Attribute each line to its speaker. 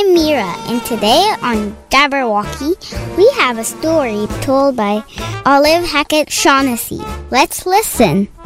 Speaker 1: I'm Mira, and today on Jabberwocky, we have a story told by Olive Hackett Shaughnessy. Let's listen.